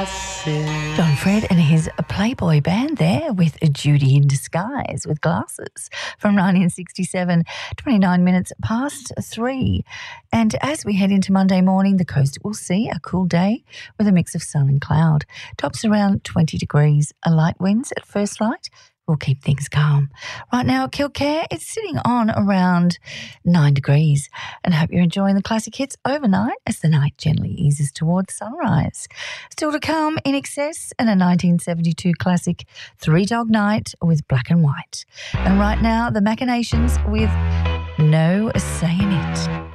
John Fred and his Playboy band there with Judy in Disguise with Glasses from 1967, 29 minutes past 3. And as we head into Monday morning, the coast will see a cool day with a mix of sun and cloud. Tops around 20 degrees, a light winds at first light will keep things calm. Right now at Kilcare, it's sitting on around 9 degrees. And I hope you're enjoying the classic hits overnight as the night gently eases towards sunrise. Still to come, In Excess and a 1972 classic, Three Dog Night with Black and White. And right now, the Machinations with No Say in It.